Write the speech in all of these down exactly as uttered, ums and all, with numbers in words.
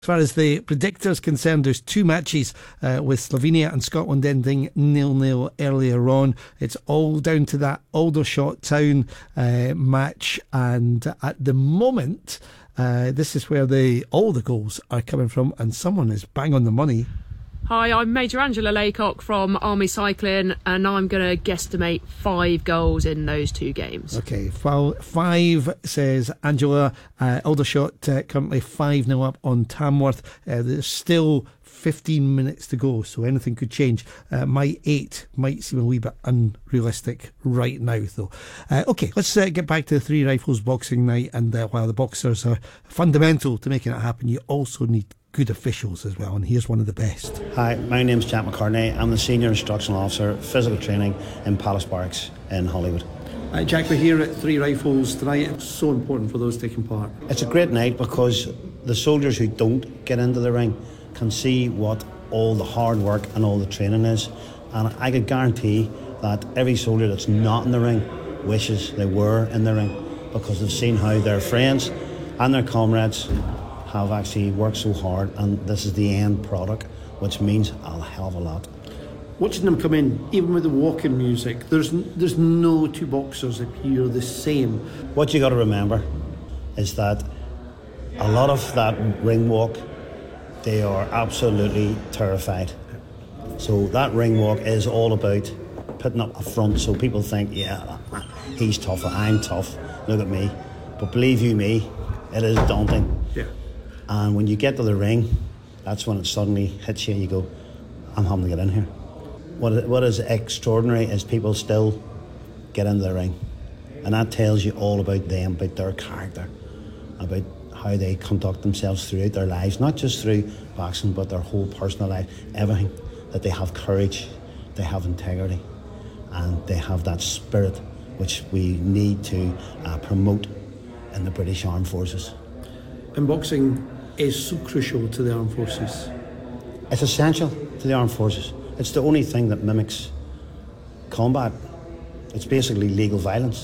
As far as the predictor's concerned, there's two matches uh, with Slovenia and Scotland ending nil nil earlier on. It's all down to that Aldershot Town uh, match, and at the moment, uh, this is where the all the goals are coming from, and someone is bang on the money. Hi, I'm Major Angela Laycock from Army Cycling, and I'm going to guesstimate five goals in those two games. Okay, five, says Angela. Uh, Aldershot uh, currently five nil up on Tamworth. Uh, there's still fifteen minutes to go, so anything could change. Uh, my eight might seem a wee bit unrealistic right now, though. Uh, okay, let's uh, get back to the Three Rifles boxing night, and uh, while the boxers are fundamental to making it happen, you also need good officials as well, and here's one of the best. Hi, my name's Jack McCartney. I'm the Senior Instructional Officer, Physical Training in Palace Barracks in Hollywood. Uh, Jack, we're here at Three Rifles tonight. It's so important for those taking part. It's a great night because the soldiers who don't get into the ring can see what all the hard work and all the training is, and I could guarantee that every soldier that's not in the ring wishes they were in the ring, because they've seen how their friends and their comrades have actually worked so hard, and this is the end product, which means a hell of a lot. Watching them come in, even with the walking music, there's there's no two boxers appear the same. What you got to remember is that a lot of that ring walk, they are absolutely terrified. So that ring walk is all about putting up a front, so people think, yeah, he's tough, I'm tough, look at me. But believe you me, it is daunting. Yeah. And when you get to the ring, that's when it suddenly hits you. You go, I'm having to get in here. What what is extraordinary is people still get into the ring, and that tells you all about them, about their character, about how they conduct themselves throughout their lives, not just through boxing, but their whole personal life, everything. That they have courage, they have integrity, and they have that spirit which we need to uh, promote in the British Armed Forces. And boxing is so crucial to the armed forces. It's essential to the armed forces. It's the only thing that mimics combat. It's basically legal violence,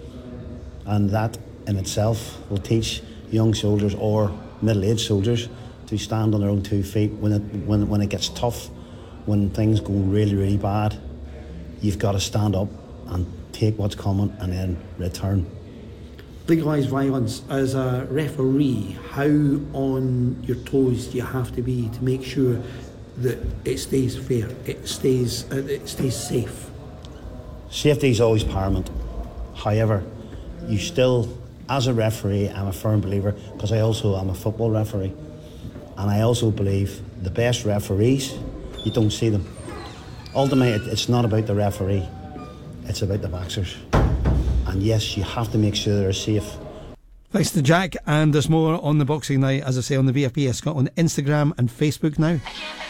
and that in itself will teach young soldiers or middle-aged soldiers to stand on their own two feet when it when when it gets tough, when things go really really bad. You've got to stand up and take what's coming and then return. Legalised violence, as a referee, how on your toes do you have to be to make sure that it stays fair, it stays uh, it stays safe? Safety is always paramount. However, you still, as a referee, I'm a firm believer, because I also am a football referee, and I also believe the best referees, you don't see them. Ultimately, it's not about the referee, it's about the boxers. And yes, you have to make sure they're safe. Thanks to Jack, and there's more on the boxing night, as I say, on the V F B S Scotland Instagram and Facebook now.